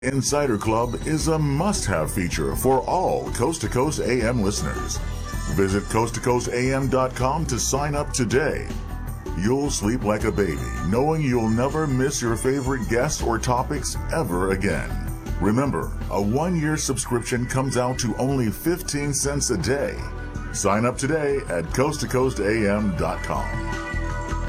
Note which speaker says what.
Speaker 1: Insider Club is a must-have feature for all Coast to Coast AM listeners. Visit coasttocoastam.com to sign up today. You'll sleep like a baby, knowing you'll never miss your favorite guests or topics ever again. Remember, a one-year subscription comes out to only 15 cents a day. Sign up today at coasttocoastam.com.